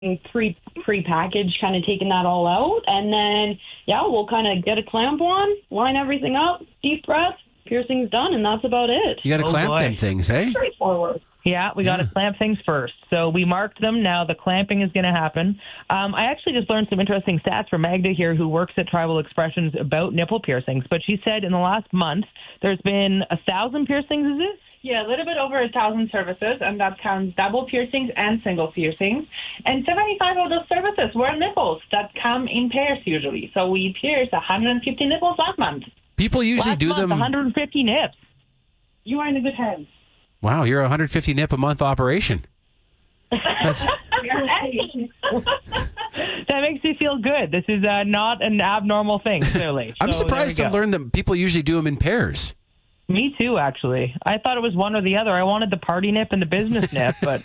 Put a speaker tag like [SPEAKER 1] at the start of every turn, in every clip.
[SPEAKER 1] pre-packaged, kind of taking that all out. And then, we'll kind of get a clamp on, line everything up, deep breath, piercing's done, and that's about it.
[SPEAKER 2] You got to clamp them things, eh?
[SPEAKER 1] Straightforward.
[SPEAKER 3] Yeah, we got to clamp things first. So we marked them. Now the clamping is going to happen. I actually just learned some interesting stats from Magda here, who works at Tribal Expressions, about nipple piercings. But she said in the last month, there's been 1,000 piercings, is it?
[SPEAKER 4] Yeah, a little bit over 1,000 services, and that counts double piercings and single piercings. And 75 of those services were nipples that come in pairs usually. So we pierced 150 nipples last month.
[SPEAKER 2] People usually do them.
[SPEAKER 3] 150 nips.
[SPEAKER 4] You are in a good hands.
[SPEAKER 2] Wow, you're a 150 nip a month operation. That's...
[SPEAKER 3] That makes me feel good. This is not an abnormal thing, clearly.
[SPEAKER 2] I'm surprised to learn that people usually do them in pairs.
[SPEAKER 3] Me too, actually. I thought it was one or the other. I wanted the party nip and the business nip, but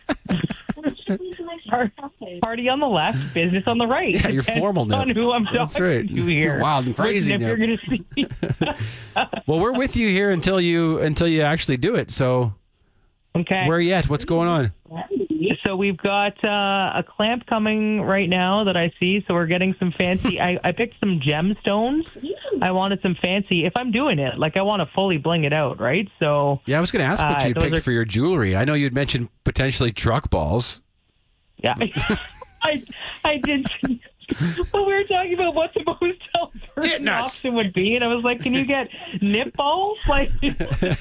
[SPEAKER 3] party on the left, business on the right.
[SPEAKER 2] Yeah, your formal nip.
[SPEAKER 3] On who I'm talking to here.
[SPEAKER 2] Wild and crazy
[SPEAKER 3] nip. You're going to see.
[SPEAKER 2] Well, we're with you here until you actually do it. So,
[SPEAKER 3] okay,
[SPEAKER 2] where are you at? What's going on?
[SPEAKER 3] So we've got a clamp coming right now that I see. So we're getting some fancy. I picked some gemstones. I wanted some fancy. If I'm doing it, like I want to fully bling it out, right? So
[SPEAKER 2] yeah, I was going to ask what you picked for your jewelry. I know you'd mentioned potentially truck balls.
[SPEAKER 3] Yeah, I did. Well, we were talking about what the most helpful option would be, and I was like, "Can you get nip balls? Like, you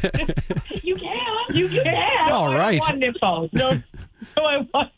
[SPEAKER 3] can.
[SPEAKER 2] All right.
[SPEAKER 3] I want nip balls. No, I want.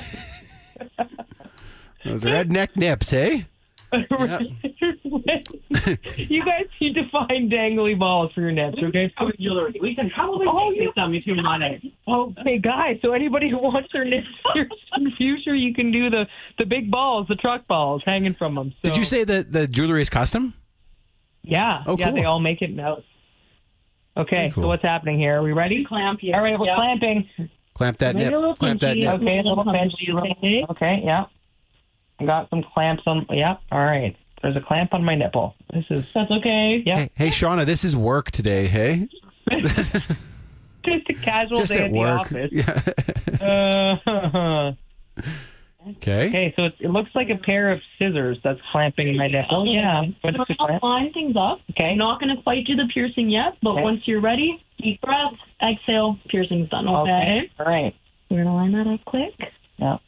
[SPEAKER 2] Those redneck nips, eh?
[SPEAKER 3] Yep. You guys need to find dangly balls for your nips, okay?
[SPEAKER 4] We can probably take some if you want it.
[SPEAKER 3] Okay, guys. So anybody who wants their nips pierced in the future, you can do the big balls, the truck balls hanging from them. So.
[SPEAKER 2] Did you say that the jewelry is custom?
[SPEAKER 3] Yeah.
[SPEAKER 2] Oh,
[SPEAKER 3] yeah,
[SPEAKER 2] cool.
[SPEAKER 3] they all make it now. Okay,
[SPEAKER 2] cool.
[SPEAKER 3] So what's happening here? Are we ready?
[SPEAKER 4] Clamp, yeah.
[SPEAKER 3] All right, we're clamping.
[SPEAKER 2] Clamp that nip. Clamp that nip.
[SPEAKER 3] Okay, a little pinchy. Okay, yeah. I got some clamps on. Yeah, all right. There's a clamp on my nipple. That's okay. Yeah.
[SPEAKER 2] Hey, Shauna, this is work today, hey?
[SPEAKER 3] Just a casual
[SPEAKER 2] Just
[SPEAKER 3] day
[SPEAKER 2] at
[SPEAKER 3] at
[SPEAKER 2] work.
[SPEAKER 3] the office.
[SPEAKER 2] Okay.
[SPEAKER 3] Okay, so it looks like a pair of scissors that's clamping my nipple. Oh, yeah. But it's a clamp.
[SPEAKER 1] Line things up.
[SPEAKER 3] Okay.
[SPEAKER 1] I'm not going to quite do the piercing yet, but once you're ready, deep breath, exhale, piercing's done. Okay.
[SPEAKER 3] All right.
[SPEAKER 1] We're going to line that up quick.
[SPEAKER 3] Yeah.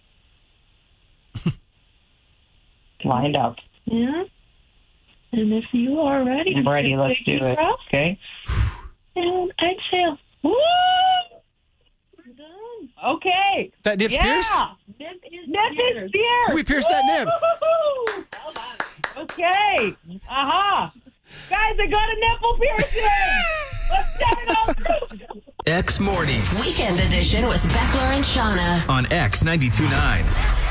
[SPEAKER 3] Lined up.
[SPEAKER 1] Yeah. And if you are ready,
[SPEAKER 3] I'm ready. Let's do it.
[SPEAKER 1] Breath,
[SPEAKER 3] okay.
[SPEAKER 1] And exhale. Woo! We're done.
[SPEAKER 3] Okay.
[SPEAKER 2] That nip's pierced?
[SPEAKER 1] Nip is
[SPEAKER 3] pierced.
[SPEAKER 2] We pierced that nip.
[SPEAKER 1] Well done.
[SPEAKER 3] Okay. Aha. Guys, I got a nipple piercing. Let's get it all.
[SPEAKER 5] X Mornings
[SPEAKER 6] Weekend edition with Beckler and Shauna
[SPEAKER 5] on X 92.9.